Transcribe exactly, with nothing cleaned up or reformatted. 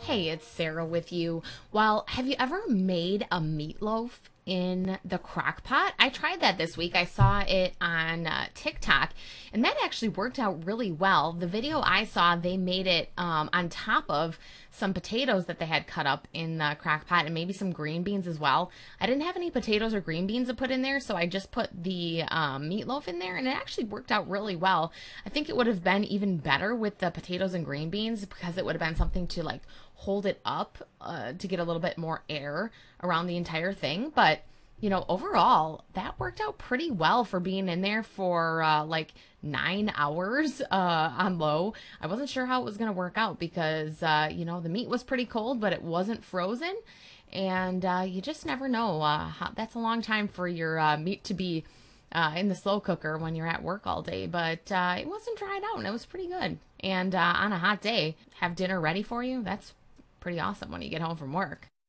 Hey, it's Sarah with you. Well, have you ever made a meatloaf in the crock pot? I tried that this week. I saw it on uh, TikTok, and that actually worked out really well. The video I saw, they made it um, on top of some potatoes that they had cut up in the crock pot and maybe some green beans as well. I didn't have any potatoes or green beans to put in there, so I just put the um, meatloaf in there, and it actually worked out really well. I think it would have been even better with the potatoes and green beans because it would have been something to like hold it up uh, to get a little bit more air around the entire thing. But, you know, overall, that worked out pretty well for being in there for uh, like nine hours uh, on low. I wasn't sure how it was going to work out because, uh, you know, the meat was pretty cold, but it wasn't frozen. And uh, you just never know. Uh, how, that's a long time for your uh, meat to be uh, in the slow cooker when you're at work all day. But uh, it wasn't dried out and it was pretty good. And uh, on a hot day, have dinner ready for you. That's pretty awesome when you get home from work.